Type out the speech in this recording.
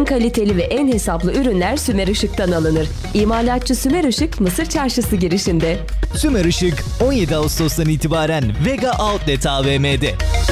kaliteli ve en hesaplı ürünler Sümer Işık'tan alınır. İmalatçı Sümer Işık, Mısır Çarşısı girişinde. Sümer Işık 17 Ağustos'tan itibaren Vega Outlet AVM'de.